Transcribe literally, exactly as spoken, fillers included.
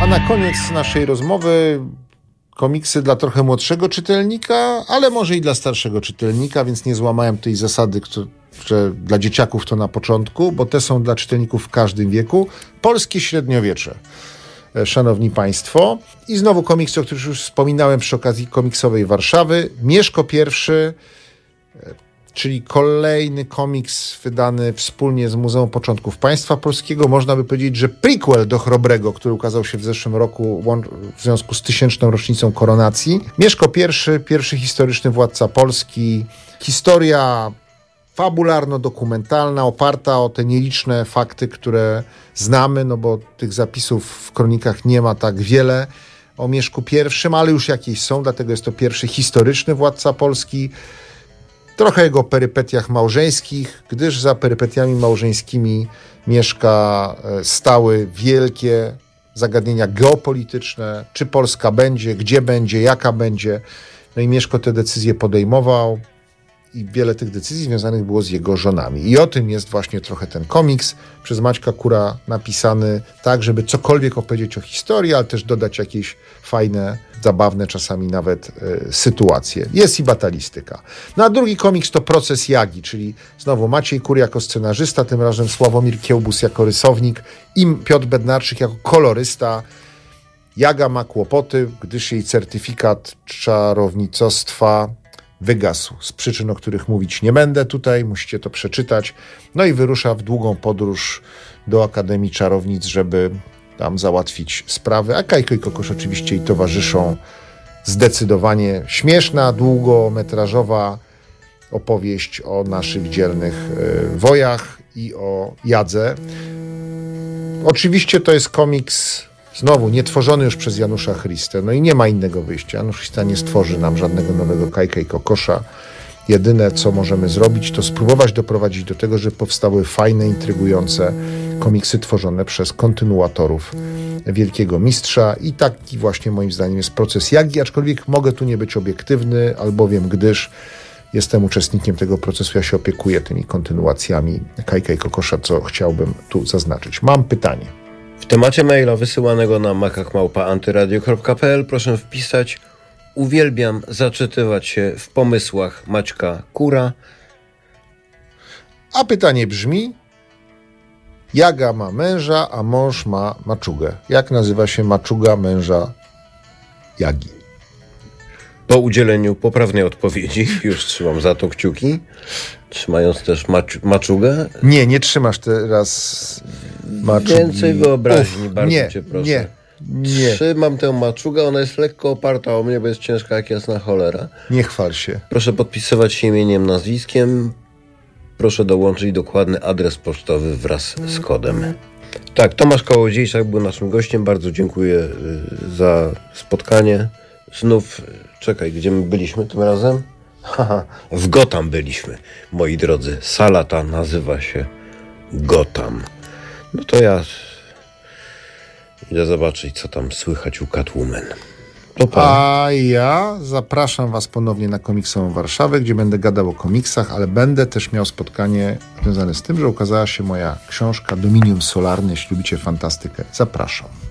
na koniec naszej rozmowy komiksy dla trochę młodszego czytelnika, ale może i dla starszego czytelnika, więc nie złamałem tej zasady, że dla dzieciaków to na początku, bo te są dla czytelników w każdym wieku. Polskie średniowiecze, szanowni państwo. I znowu komiks, o którym już wspominałem przy okazji komiksowej Warszawy. Mieszko pierwszy, czyli kolejny komiks wydany wspólnie z Muzeum Początków Państwa Polskiego. Można by powiedzieć, że prequel do Chrobrego, który ukazał się w zeszłym roku w związku z tysięczną rocznicą koronacji. Mieszko pierwszy, pierwszy historyczny władca Polski. Historia fabularno-dokumentalna, oparta o te nieliczne fakty, które znamy, no bo tych zapisów w kronikach nie ma tak wiele o Mieszku pierwszym, ale już jakieś są, dlatego jest to pierwszy historyczny władca Polski. Trochę jego perypetiach małżeńskich, gdyż za perypetiami małżeńskimi Mieszka stały wielkie zagadnienia geopolityczne, czy Polska będzie, gdzie będzie, jaka będzie. No i Mieszko te decyzje podejmował i wiele tych decyzji związanych było z jego żonami. I o tym jest właśnie trochę ten komiks, przez Maćka Kura napisany tak, żeby cokolwiek opowiedzieć o historii, ale też dodać jakieś fajne, zabawne czasami nawet y, sytuacje. Jest i batalistyka. No a drugi komiks to Proces Jagi, czyli znowu Maciej Kur jako scenarzysta, tym razem Sławomir Kiełbus jako rysownik i Piotr Bednarczyk jako kolorysta. Jaga ma kłopoty, gdyż jej certyfikat czarownicostwa wygasł z przyczyn, o których mówić nie będę tutaj, musicie to przeczytać. No i wyrusza w długą podróż do Akademii Czarownic, żeby tam załatwić sprawy. A Kajko i Kokosz oczywiście jej towarzyszą. Zdecydowanie śmieszna, długometrażowa opowieść o naszych dzielnych y, wojach i o Jadze. Oczywiście to jest komiks znowu nietworzony już przez Janusza Chrystę. No i nie ma innego wyjścia. Janusz Chrysta nie stworzy nam żadnego nowego Kajka i Kokosza. Jedyne, co możemy zrobić, to spróbować doprowadzić do tego, żeby powstały fajne, intrygujące komiksy tworzone przez kontynuatorów wielkiego mistrza. I taki właśnie moim zdaniem jest Proces Jagi, aczkolwiek mogę tu nie być obiektywny, albowiem gdyż jestem uczestnikiem tego procesu, ja się opiekuję tymi kontynuacjami Kajka i Kokosza, co chciałbym tu zaznaczyć. Mam pytanie. W temacie maila wysyłanego na makak małpa antyradio kropka p l proszę wpisać: uwielbiam zaczytywać się w pomysłach Maćka Kura. A pytanie brzmi: Jaga ma męża, a mąż ma maczugę. Jak nazywa się maczuga męża Jagi? Po udzieleniu poprawnej odpowiedzi, już trzymam za to kciuki, trzymając też macz- maczugę. Nie, nie trzymasz teraz maczugi. Więcej wyobraźni, Uf, bardzo nie, cię proszę. Nie, nie. Trzymam tę maczugę, ona jest lekko oparta o mnie, bo jest ciężka jak jasna cholera. Nie chwal się. Proszę podpisywać się imieniem, nazwiskiem. Proszę dołączyć dokładny adres pocztowy wraz z kodem. Tak, Tomasz Kołodziejczak był naszym gościem. Bardzo dziękuję za spotkanie. Znów, czekaj, gdzie my byliśmy tym razem? Haha, w Gotham byliśmy, moi drodzy. Sala ta nazywa się Gotham. No to ja idę zobaczyć, co tam słychać u Catwoman. To pa. A ja zapraszam was ponownie na komiksową Warszawę, gdzie będę gadał o komiksach, ale będę też miał spotkanie związane z tym, że ukazała się moja książka Dominium Solarne. Jeśli lubicie fantastykę, zapraszam.